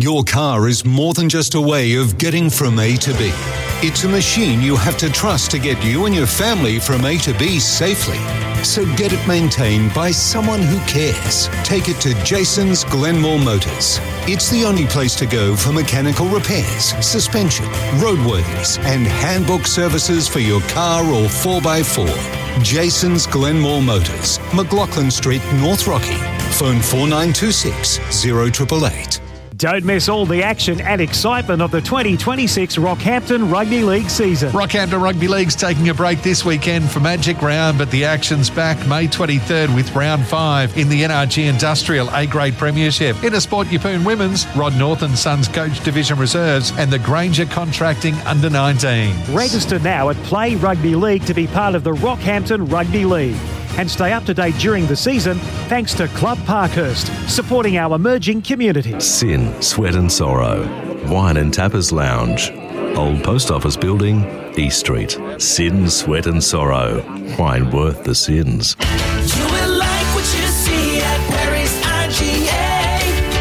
Your car is more than just a way of getting from A to B. It's a machine you have to trust to get you and your family from A to B safely. So get it maintained by someone who cares. Take it to Jason's Glenmore Motors. It's the only place to go for mechanical repairs, suspension, roadworthies, and handbook services for your car or 4x4. Jason's Glenmore Motors, McLaughlin Street, North Rocky. Phone 4926 0888. Don't miss all the action and excitement of the 2026 Rockhampton Rugby League season. Rockhampton Rugby League's taking a break this weekend for Magic Round, but the action's back May 23rd with Round 5 in the NRG Industrial A-Grade Premiership. Intersport Yeppoon Women's, Rod North and Sons Coach Division Reserves, and the Granger Contracting Under-19. Register now at Play Rugby League to be part of the Rockhampton Rugby League. And stay up to date during the season thanks to Club Parkhurst, supporting our emerging community. Sin, Sweat and Sorrow. Wine and Tappers Lounge. Old Post Office Building, East Street. Sin, Sweat and Sorrow. Wine worth the sins. You will like what you see at Perry's IGA.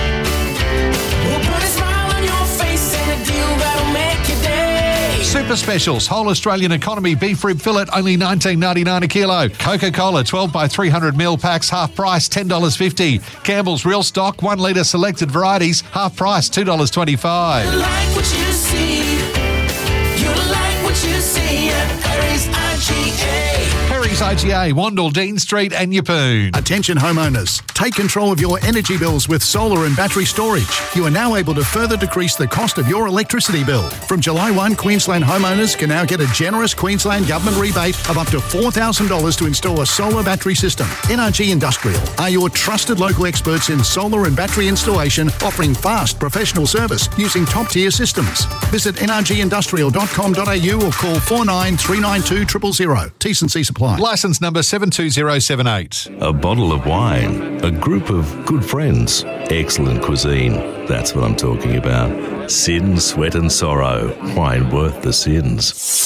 We'll put a smile on your face and a deal that'll make your day. Super specials. Whole Australian economy beef rib fillet, only $19.99 a kilo. Coca-Cola 12 by 300 ml packs, half price, $10.50. Campbell's Real Stock, 1 litre selected varieties, half price, $2.25. You like what you see. You like what you see at Perry's IGA. Perry's IGA, Wandle, Dean Street and Yeppoon. Attention homeowners, take control of your energy bills with solar and battery storage. You are now able to further decrease the cost of your electricity bill. From July 1, Queensland homeowners can now get a generous Queensland Government rebate of up to $4,000 to install a solar battery system. NRG Industrial are your trusted local experts in solar and battery installation, offering fast professional service using top-tier systems. Visit nrgindustrial.com.au or call 49 392 000. T&C Supply. Licence number 72078. A bottle of wine. A group of good friends. Excellent cuisine. That's what I'm talking about. Sin, Sweat and Sorrow. Wine worth the sins.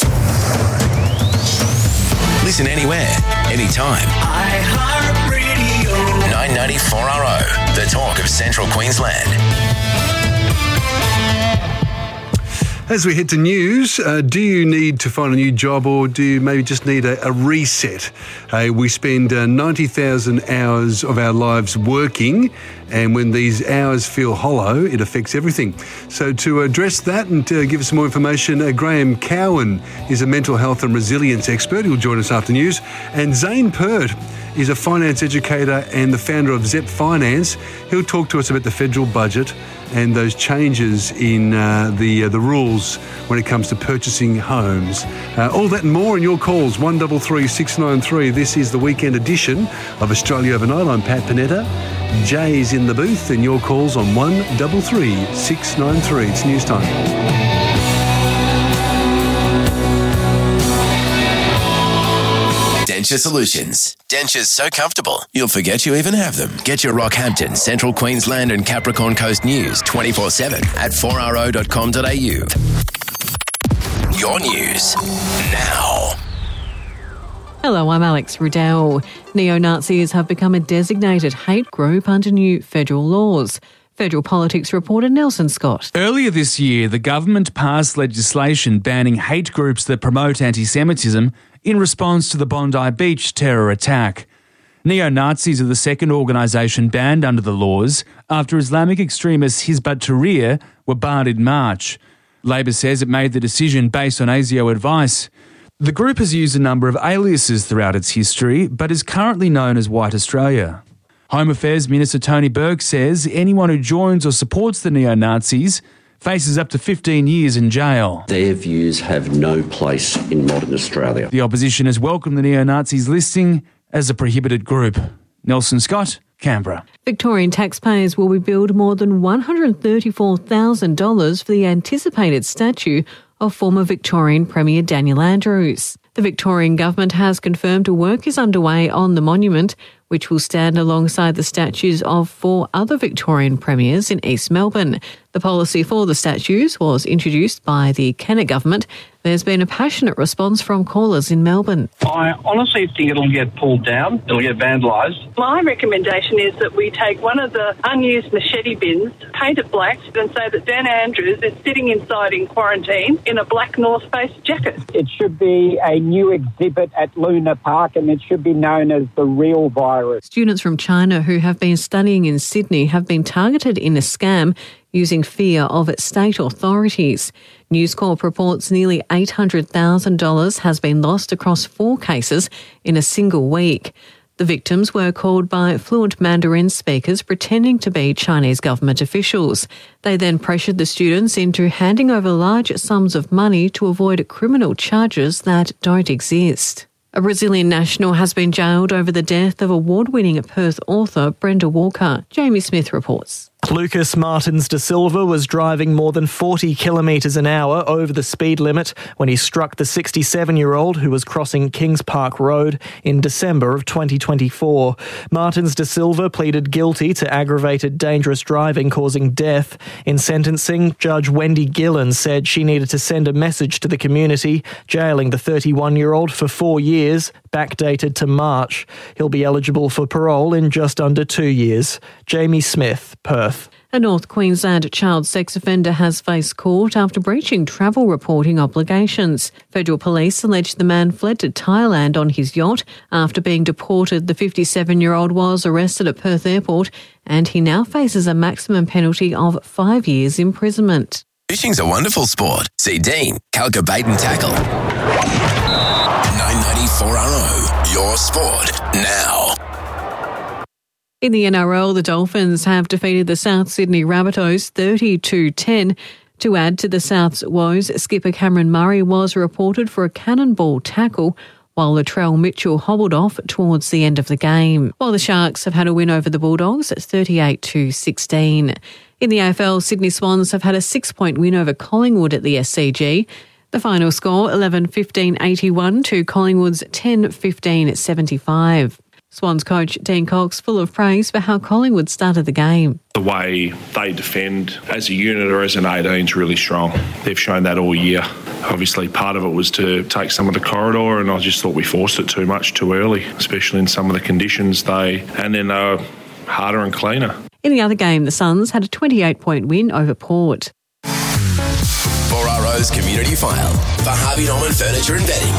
Listen anywhere, anytime. iHeartRadio. 994RO, the talk of Central Queensland. As we head to news, do you need to find a new job or do you maybe just need a reset? We spend 90,000 hours of our lives working, and when these hours feel hollow, it affects everything. So to address that and to give us some more information, Graham Cowan is a mental health and resilience expert. He'll join us after news. And Zane Pert is a finance educator and the founder of Zep Finance. He'll talk to us about the federal budget and those changes in the rules when it comes to purchasing homes. All that and more in your calls, 133 693. This is the weekend edition of Australia Overnight. I'm Pat Panetta. Jay's in the booth and your calls on 133 693. It's news time. Denture Solutions. Dentures so comfortable, you'll forget you even have them. Get your Rockhampton, Central Queensland and Capricorn Coast news 24/7 at 4ro.com.au. Your news now. Hello, I'm Alex Riddell. Neo-Nazis have become a designated hate group under new federal laws. Federal Politics reporter Nelson Scott. Earlier this year, the government passed legislation banning hate groups that promote anti-Semitism in response to the Bondi Beach terror attack. Neo-Nazis are the second organisation banned under the laws after Islamic extremists Hizb ut-Tahrir were barred in March. Labor says it made the decision based on ASIO advice. The group has used a number of aliases throughout its history, but is currently known as White Australia. Home Affairs Minister Tony Burke says anyone who joins or supports the neo-Nazis faces up to 15 years in jail. Their views have no place in modern Australia. The opposition has welcomed the neo-Nazis listing as a prohibited group. Nelson Scott, Canberra. Victorian taxpayers will be billed more than $134,000 for the anticipated statue of former Victorian Premier Daniel Andrews. The Victorian government has confirmed work is underway on the monument, which will stand alongside the statues of 4 other Victorian premiers in East Melbourne. The policy for the statues was introduced by the Kennett government There's been a passionate response from callers in Melbourne. I honestly think it'll get pulled down. It'll get vandalised. My recommendation is that we take one of the unused machete bins, paint it black, and say that Dan Andrews is sitting inside in quarantine in a black North Face jacket. It should be a new exhibit at Luna Park, and it should be known as the real virus. Students from China who have been studying in Sydney have been targeted in a scam using fear of state authorities. News Corp reports nearly $800,000 has been lost across 4 cases in a single week. The victims were called by fluent Mandarin speakers pretending to be Chinese government officials. They then pressured the students into handing over large sums of money to avoid criminal charges that don't exist. A Brazilian national has been jailed over the death of award-winning Perth author Brenda Walker. Jamie Smith reports. Lucas Martins da Silva was driving more than 40 kilometres an hour over the speed limit when he struck the 67-year-old who was crossing Kings Park Road in December of 2024. Martins da Silva pleaded guilty to aggravated dangerous driving causing death. In sentencing, Judge Wendy Gillen said she needed to send a message to the community, jailing the 31-year-old for 4 years, backdated to March. He'll be eligible for parole in just under 2 years. Jamie Smith, Perth. A North Queensland child sex offender has faced court after breaching travel reporting obligations. Federal police allege the man fled to Thailand on his yacht. After being deported, the 57-year-old was arrested at Perth Airport and he now faces a maximum penalty of 5 years imprisonment. Fishing's a wonderful sport. See Dean, Calca Bait and Tackle. 994RO, your sport now. In the NRL, the Dolphins have defeated the South Sydney Rabbitohs 30-10. To add to the South's woes, skipper Cameron Murray was reported for a cannonball tackle while Latrell Mitchell hobbled off towards the end of the game. While the Sharks have had a win over the Bulldogs at 38-16. In the AFL, Sydney Swans have had a 6-point win over Collingwood at the SCG. The final score, 11-15-81 to Collingwood's 10-15-75. Swans coach Dean Cox full of praise for how Collingwood started the game. The way they defend as a unit or as an 18 is really strong. They've shown that all year. Obviously, part of it was to take some of the corridor, and I just thought we forced it too much too early, especially in some of the conditions. And then they were harder and cleaner. In the other game, the Suns had a 28-point win over Port. 4RO's Community File for Harvey Norman Furniture and Bedding.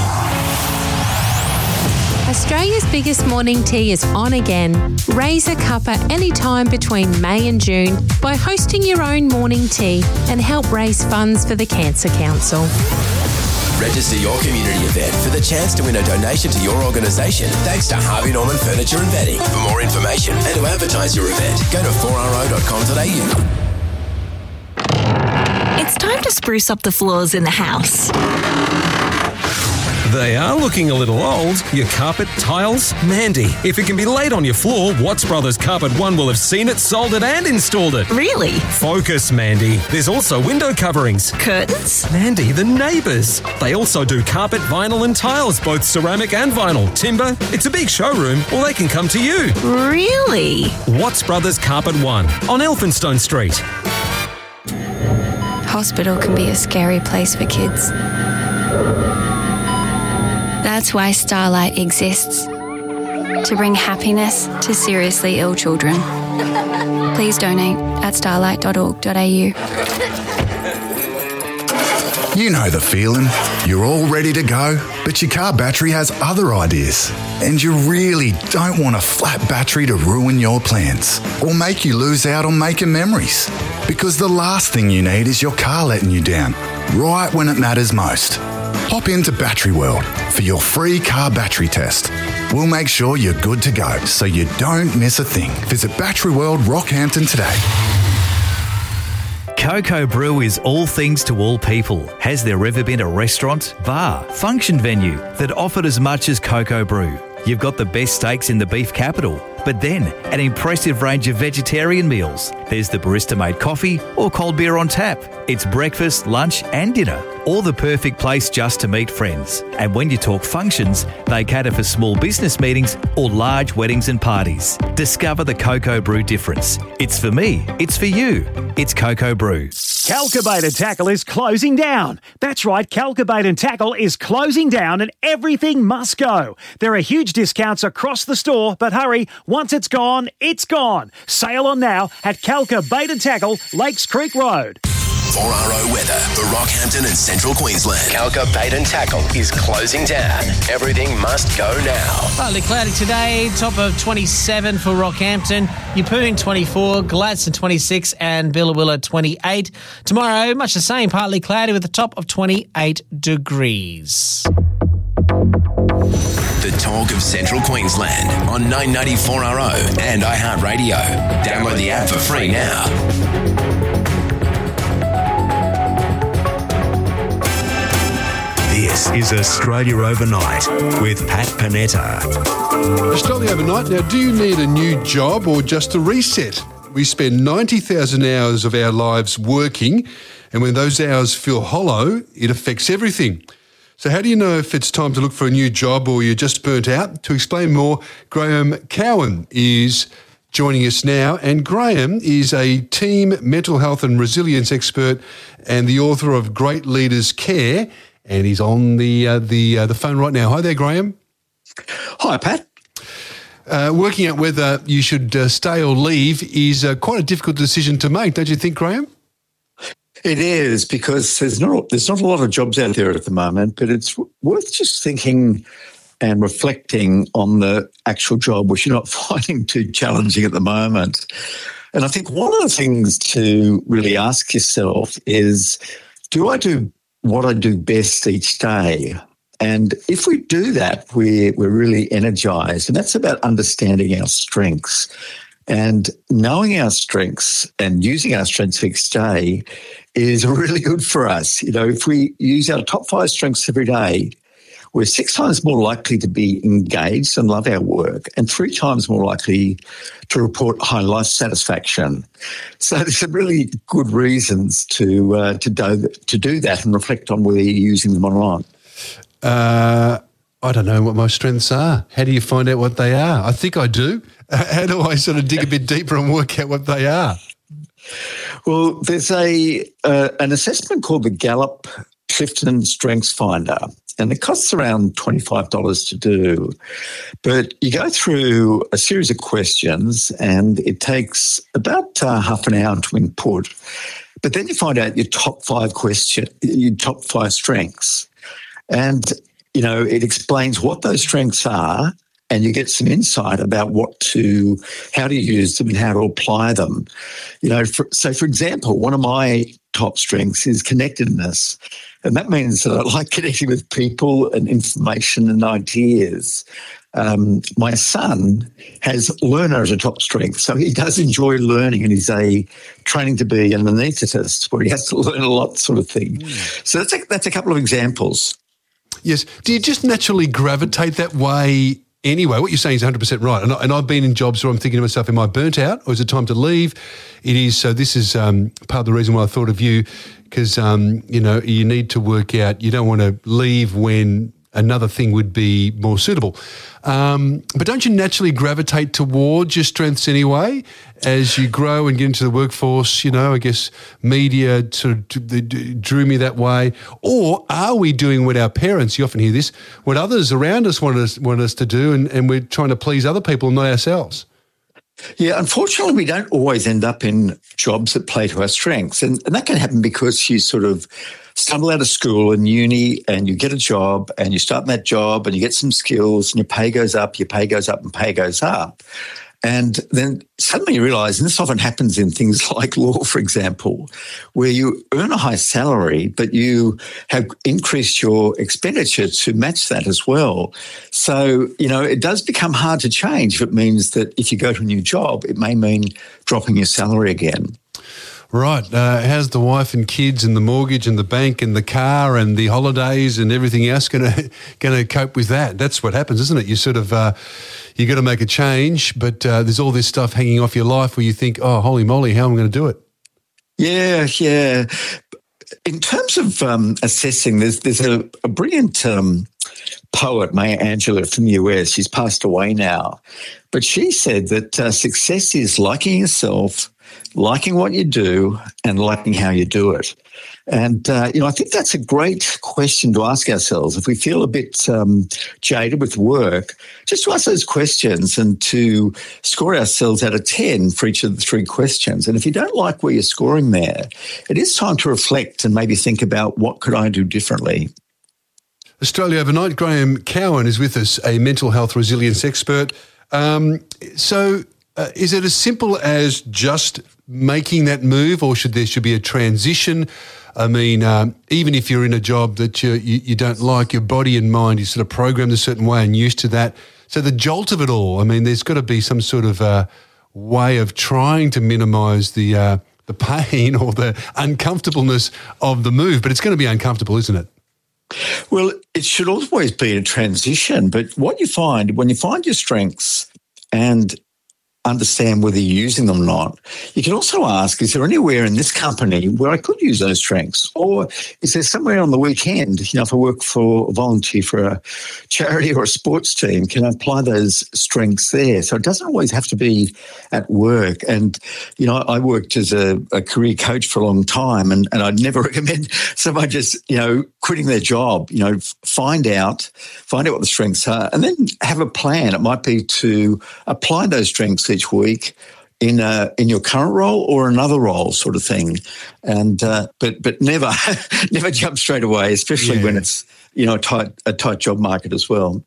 Australia's biggest morning tea is on again. Raise a cuppa anytime between May and June by hosting your own morning tea and help raise funds for the Cancer Council. Register your community event for the chance to win a donation to your organisation thanks to Harvey Norman Furniture and Bedding. For more information and to advertise your event, go to 4RO.com.au. It's time to spruce up the floors in the house. They are looking a little old. Your carpet, tiles, Mandy. If it can be laid on your floor, Watts Brothers Carpet One will have seen it, sold it and installed it. Really? Focus, Mandy. There's also window coverings. Curtains? Mandy, the neighbours. They also do carpet, vinyl and tiles, both ceramic and vinyl. Timber. It's a big showroom, or they can come to you. Really? Watts Brothers Carpet One on Elphinstone Street. Hospital can be a scary place for kids. That's why Starlight exists, to bring happiness to seriously ill children. Please donate at starlight.org.au. You know the feeling. You're all ready to go, but your car battery has other ideas. And you really don't want a flat battery to ruin your plans or make you lose out on making memories. Because the last thing you need is your car letting you down, right when it matters most. Hop into Battery World for your free car battery test. We'll make sure you're good to go so you don't miss a thing. Visit Battery World Rockhampton today. Coco Brew is all things to all people. Has there ever been a restaurant, bar, function venue that offered as much as Coco Brew? You've got the best steaks in the beef capital, but then an impressive range of vegetarian meals. There's the barista-made coffee or cold beer on tap. It's breakfast, lunch and dinner, or the perfect place just to meet friends. And when you talk functions, they cater for small business meetings or large weddings and parties. Discover the Coco Brew difference. It's for me, it's for you. It's Coco Brew. Calcabait and Tackle is closing down. That's right, Calcabait and Tackle is closing down and everything must go. There are huge discounts across the store, but hurry, once it's gone, it's gone. Sail on now at Calcabait and Tackle, Lakes Creek Road. 4RO weather for Rockhampton and Central Queensland. Calcabait and Tackle is closing down. Everything must go now. Partly cloudy today, top of 27 for Rockhampton, Yeppoon 24, Gladstone 26 and Billawilla 28. Tomorrow, much the same, partly cloudy with a top of 28 degrees. The talk of Central Queensland on 994RO and iHeartRadio. Download the app for free now. This is Australia Overnight with Pat Panetta. Australia Overnight. Now, do you need a new job or just a reset? We spend 90,000 hours of our lives working, and when those hours feel hollow, it affects everything. So how do you know if it's time to look for a new job or you're just burnt out? To explain more, Graham Cowan is joining us now, and Graham is a team mental health and resilience expert and the author of Great Leaders Care, and he's on the phone right now. Hi there, Graham. Hi, Pat. Working out whether you should stay or leave is quite a difficult decision to make, don't you think, Graham? It is, because there's not a lot of jobs out there at the moment, but it's worth just thinking and reflecting on the actual job, which you're not finding too challenging at the moment. And I think one of the things to really ask yourself is, do I do what I do best each day? And if we do that, we're really energized. And that's about understanding our strengths. And knowing our strengths and using our strengths each day is really good for us. You know, if we use our top 5 strengths every day, we're 6 times more likely to be engaged and love our work, and 3 times more likely to report high life satisfaction. So there's some really good reasons to do that and reflect on whether you're using them or not. I don't know what my strengths are. How do you find out what they are? I think I do. How do I sort of dig a bit deeper and work out what they are? Well, there's an assessment called the Gallup Clifton Strengths Finder, and it costs around $25 to do. But you go through a series of questions, and it takes about half an hour to input. But then you find out your top 5 strengths. And, you know, it explains what those strengths are, and you get some insight about how to use them and how to apply them. You know, for example, one of my top strengths is connectedness. And that means that I like connecting with people and information and ideas. My son has learner as a top strength, so he does enjoy learning, and he's training to be an anaesthetist where he has to learn a lot, sort of thing. So that's a couple of examples. Yes. Do you just naturally gravitate that way anyway? What you're saying is 100% right. And I've been in jobs where I'm thinking to myself, am I burnt out or is it time to leave? It is. So this is part of the reason why I thought of you, because, you know, you need to work out. You don't want to leave when another thing would be more suitable. But don't you naturally gravitate towards your strengths anyway as you grow and get into the workforce? You know, I guess media sort of drew me that way. Or are we doing what our parents, you often hear this, what others around us want us to do, and we're trying to please other people, not ourselves? Yeah, unfortunately, we don't always end up in jobs that play to our strengths. And that can happen because you sort of stumble out of school and uni and you get a job and you start in that job and you get some skills and your pay goes up and pay goes up. And then suddenly you realise, and this often happens in things like law, for example, where you earn a high salary, but you have increased your expenditure to match that as well. So, you know, it does become hard to change if it means that if you go to a new job, it may mean dropping your salary again. Right. How's the wife and kids and the mortgage and the bank and the car and the holidays and everything else going to cope with that? That's what happens, isn't it? You sort of you got to make a change, but there's all this stuff hanging off your life where you think, oh, holy moly, how am I going to do it? Yeah. In terms of assessing, there's a brilliant poet, Maya Angelou from the US. She's passed away now. But she said that success is liking yourself, liking what you do and liking how you do it. And, I think that's a great question to ask ourselves. If we feel a bit jaded with work, just to ask those questions and to score ourselves out of 10 for each of the 3 questions. And if you don't like where you're scoring there, it is time to reflect and maybe think about what could I do differently. Australia Overnight, Graham Cowan is with us, a mental health resilience expert. So is it as simple as just making that move, or should there be a transition? I mean, even if you're in a job that you don't like, your body and mind is sort of programmed a certain way and used to that. So the jolt of it all, I mean, there's got to be some sort of way of trying to minimise the pain or the uncomfortableness of the move, but it's going to be uncomfortable, isn't it? Well, it should always be a transition, but what you find, when you find your strengths and understand whether you're using them or not, you can also ask, is there anywhere in this company where I could use those strengths? Or is there somewhere on the weekend, if I work for a volunteer for a charity or a sports team, can I apply those strengths there? So it doesn't always have to be at work. And, I worked as a career coach for a long time, and I'd never recommend someone just, quitting their job. Find out what the strengths are and then have a plan. It might be to apply those strengths each week in your current role or another role, sort of thing, and but never jump straight away, especially when it's a tight job market as well.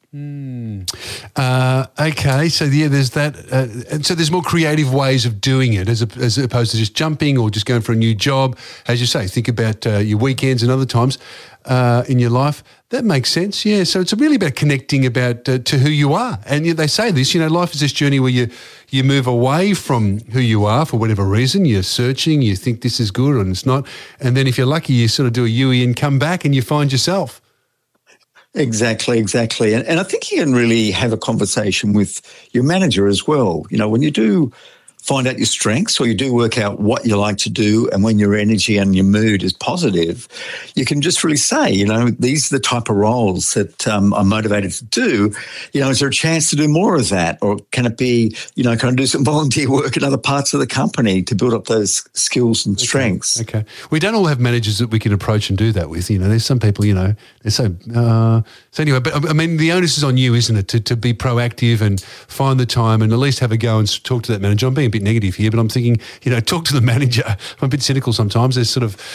Okay, so there's that, and so there's more creative ways of doing it as opposed to just jumping or just going for a new job. As you say, think about your weekends and other times in your life. That makes sense, yeah. So it's really about connecting about to who you are. And they say this, life is this journey where you move away from who you are for whatever reason. You're searching, you think this is good and it's not. And then if you're lucky, you sort of do a U-E and come back and you find yourself. Exactly. And I think you can really have a conversation with your manager as well. When you do find out your strengths, or you do work out what you like to do, and when your energy and your mood is positive, you can just really say, these are the type of roles that I'm motivated to do. Is there a chance to do more of that? Or can it be, can I do some volunteer work in other parts of the company to build up those skills and strengths? Okay. We don't all have managers that we can approach and do that with. There's some people, they're so anyway, but I mean, the onus is on you, isn't it, to be proactive and find the time and at least have a go and talk to that manager. I'm being a bit negative here, but I'm thinking, talk to the manager. I'm a bit cynical sometimes. There's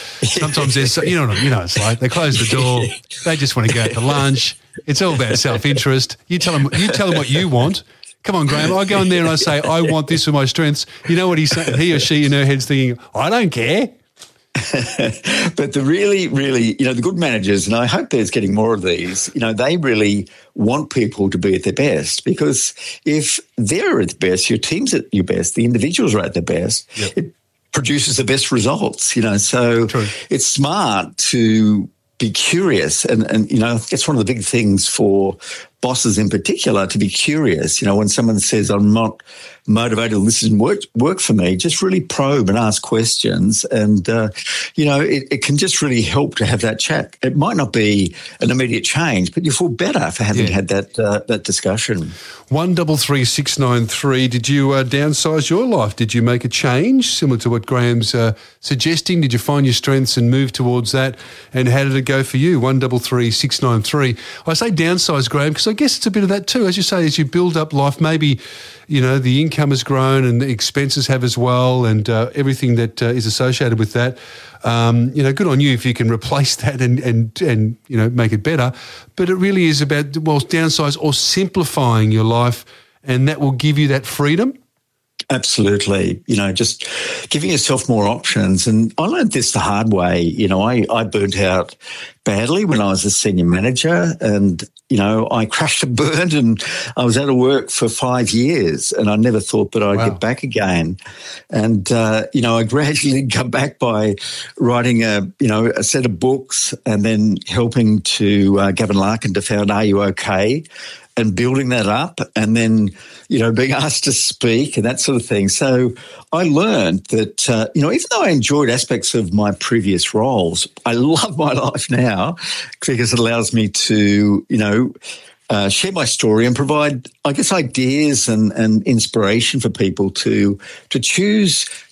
it's like they close the door. They just want to go out to lunch. It's all about self-interest. You tell them what you want. Come on, Graham. I go in there and I say, I want this for my strengths. You know what he or she in her head's thinking, I don't care. But the really, the good managers, and I hope there's getting more of these, they really want people to be at their best, because if they're at their best, your team's at your best, the individuals are at their best, it produces the best results, So True. It's smart to be curious. And I think it's one of the big things for bosses in particular, to be curious. When someone says, I'm not motivated, this doesn't work for me, just really probe and ask questions. And, it can just really help to have that chat. It might not be an immediate change, but you feel better for having had that discussion. 133693, did you downsize your life? Did you make a change similar to what Graham's suggesting? Did you find your strengths and move towards that? And how did it go for you? 133693. I say downsize, Graham, because I guess it's a bit of that too. As you say, as you build up life, maybe, the income has grown and the expenses have as well, and everything that is associated with that. Good on you if you can replace that and make it better. But it really is about, downsize or simplifying your life, and that will give you that freedom. Absolutely. Just giving yourself more options. And I learned this the hard way. I burnt out badly when I was a senior manager, and, I crashed and burned, and I was out of work for 5 years, and I never thought that I'd get back again. And, I gradually got back by writing a set of books, and then helping to Gavin Larkin to found Are You OK? And building that up, and then, being asked to speak and that sort of thing. So I learned that, even though I enjoyed aspects of my previous roles, I love my life now because it allows me to, share my story and provide, I guess, ideas and inspiration for people to choose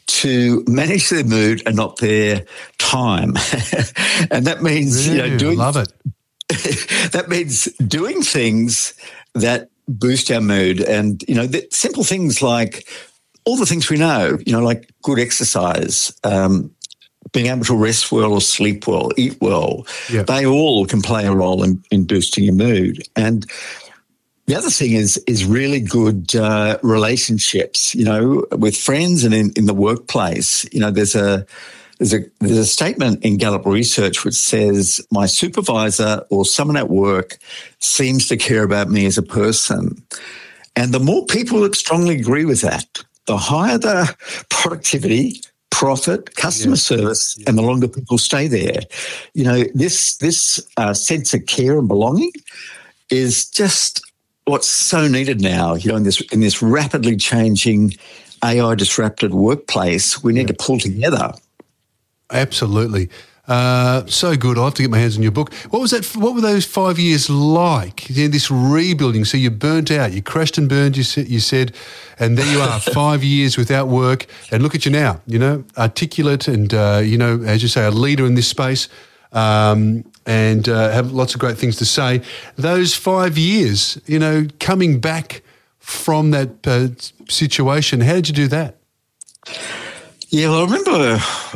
to manage their mood and not their time. And that means, doing... Love it. That means doing things that boost our mood. And, the simple things like all the things we know, like good exercise, being able to rest well or sleep well, eat well, they all can play a role in boosting your mood. And the other thing is really good relationships, with friends and in the workplace. There's a statement in Gallup research which says my supervisor or someone at work seems to care about me as a person. And the more people that strongly agree with that, the higher the productivity, profit, customer service, and the longer people stay there. This sense of care and belonging is just what's so needed now. In this rapidly changing AI disrupted workplace, we need to pull together. Absolutely. So good. I'll have to get my hands on your book. What was that? What were those 5 years like? This rebuilding. So you burnt out. You crashed and burned, you said, and there you are, 5 years without work. And look at you now, articulate and, as you say, a leader in this space and have lots of great things to say. Those 5 years, coming back from that situation, how did you do that? Yeah, well, I remember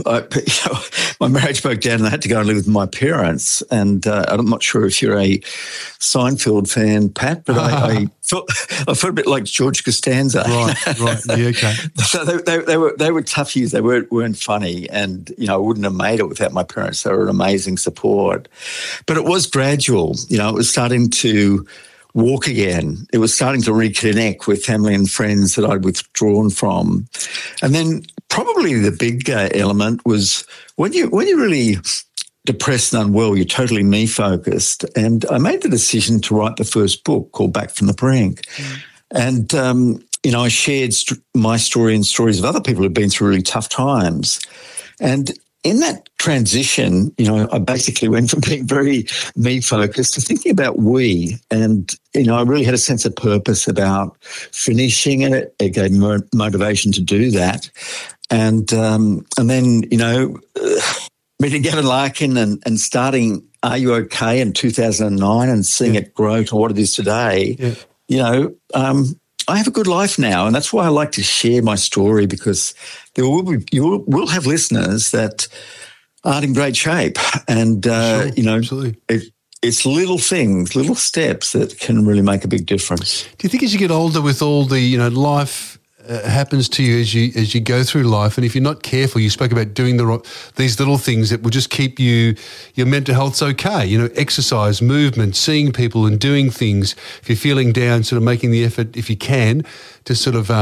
my marriage broke down and I had to go and live with my parents. And I'm not sure if you're a Seinfeld fan, Pat, but I felt a bit like George Costanza. Right. Yeah, okay. So they were tough years. They weren't funny. And, I wouldn't have made it without my parents. They were an amazing support. But it was gradual. It was starting to walk again. It was starting to reconnect with family and friends that I'd withdrawn from. And then probably the big element was when you're really depressed and unwell, you're totally me-focused. And I made the decision to write the first book called Back from the Brink. And, I shared my story and stories of other people who've been through really tough times. And in that transition, I basically went from being very me-focused to thinking about we. And, I really had a sense of purpose about finishing it. It gave me motivation to do that. And then, meeting Gavin Larkin and starting Are You OK in 2009 and seeing it grow to what it is today, I have a good life now. And that's why I like to share my story, because you will have listeners that aren't in great shape. And, absolutely. It's little things, little steps that can really make a big difference. Do you think as you get older with all the, life happens to you as you go through life, and if you're not careful, you spoke about doing these little things that will just keep your mental health's okay, exercise, movement, seeing people and doing things. If you're feeling down, sort of making the effort, if you can, to sort of,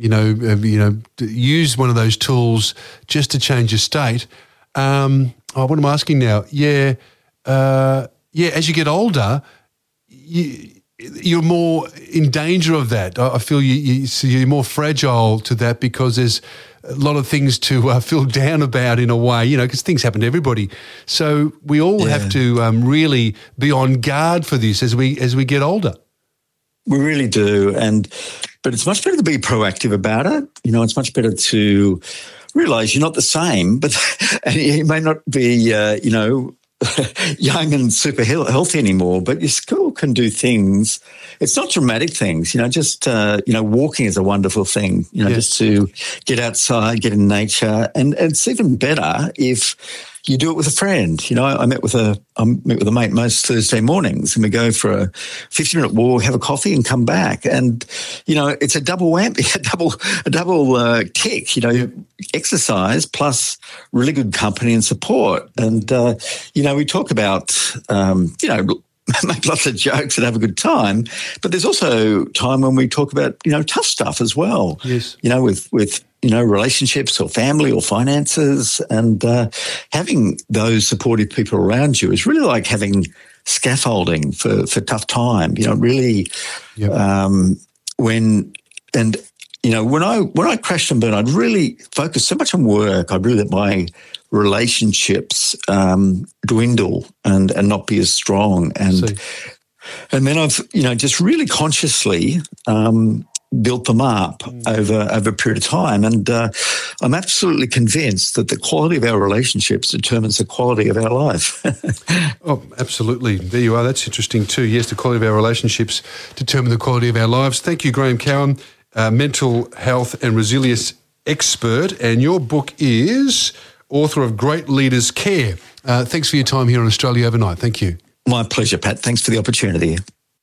use one of those tools just to change your state. What am I asking now? As you get older, you're more in danger of that. I feel you're more fragile to that because there's a lot of things to feel down about in a way, because things happen to everybody. So we all have to really be on guard for this as we get older. We really do. But it's much better to be proactive about it. It's much better to realise you're not the same, and you may not be, young and super healthy anymore, but you still can do things. It's not dramatic things, just, walking is a wonderful thing, just to get outside, get in nature. And it's even better if you do it with a friend. I meet with a mate most Thursday mornings, and we go for a 50-minute walk, have a coffee and come back. And, it's a double whammy, a double kick, exercise plus really good company and support. And, we talk about, make lots of jokes and have a good time, but there's also time when we talk about, tough stuff as well. Yes. With relationships or family or finances, and having those supportive people around you is really like having scaffolding for tough time. Really, when I crashed and burned, I'd really focused so much on work. I really let my relationships dwindle and not be as strong. And then I've, just really consciously built them up over a period of time. And I'm absolutely convinced that the quality of our relationships determines the quality of our life. Oh, absolutely. There you are. That's interesting too. Yes, the quality of our relationships determine the quality of our lives. Thank you, Graham Cowan, mental health and resilience expert. And your book is author of Great Leaders Care. Thanks for your time here on Australia Overnight. Thank you. My pleasure, Pat. Thanks for the opportunity.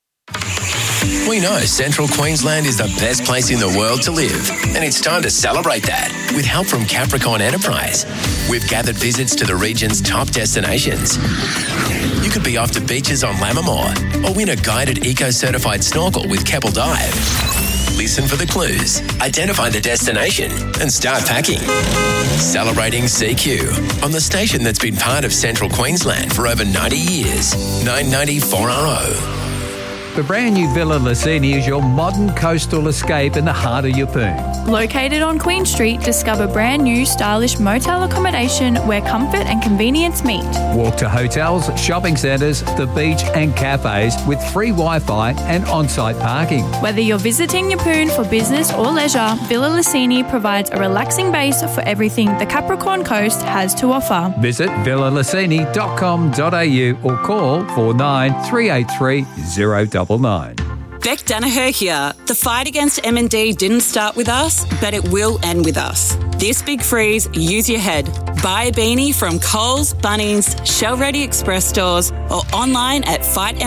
We know Central Queensland is the best place in the world to live, and it's time to celebrate that with help from Capricorn Enterprise. We've gathered visits to the region's top destinations. You could be off to beaches on Lammermoor or win a guided eco-certified snorkel with Keppel Dive. Listen for the clues, identify the destination, and start packing. Celebrating CQ on the station that's been part of Central Queensland for over 90 years. 990 4RO. The brand new Villa Lucini is your modern coastal escape in the heart of Yeppoon. Located on Queen Street, discover brand new stylish motel accommodation where comfort and convenience meet. Walk to hotels, shopping centres, the beach and cafes with free Wi-Fi and on-site parking. Whether you're visiting Yeppoon for business or leisure, Villa Lucini provides a relaxing base for everything the Capricorn Coast has to offer. Visit villalucini.com.au or call 49 383 099. Beck Danaher here. The fight against MND didn't start with us, but it will end with us. This big freeze, use your head. Buy a beanie from Coles, Bunnings, Shell Ready Express stores or online at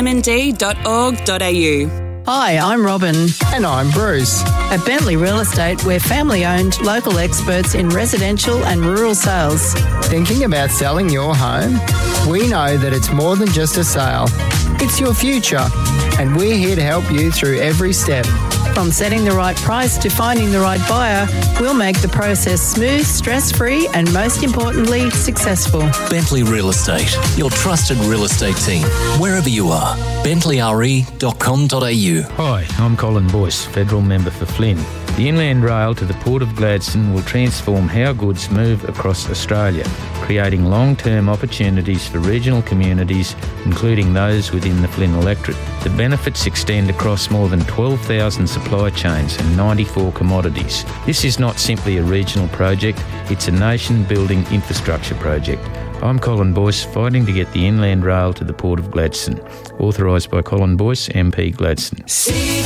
fightmnd.org.au. Hi, I'm Robin. And I'm Bruce. At Bentley Real Estate, we're family-owned, local experts in residential and rural sales. Thinking about selling your home? We know that it's more than just a sale. It's your future, and we're here to help you through every step. From setting the right price to finding the right buyer, we'll make the process smooth, stress-free, and most importantly, successful. Bentley Real Estate, your trusted real estate team, wherever you are. BentleyRE.com.au. Hi, I'm Colin Boyce, Federal Member for Flynn. The Inland Rail to the Port of Gladstone will transform how goods move across Australia, creating long-term opportunities for regional communities, including those within the Flynn electorate. The benefits extend across more than 12,000 supply chains and 94 commodities. This is not simply a regional project, it's a nation-building infrastructure project. I'm Colin Boyce, fighting to get the Inland Rail to the Port of Gladstone. Authorised by Colin Boyce, MP Gladstone.